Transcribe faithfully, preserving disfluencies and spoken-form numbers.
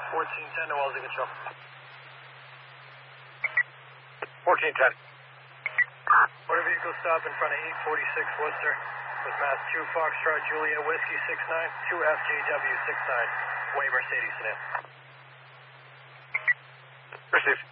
fourteen ten to Wellesley Control. fourteen ten. Motor vehicle stop in front of eight forty-six Worcester with Mass two Foxtrot Juliet Whiskey six nine, two F J W six nine, way Mercedes sedan. Received.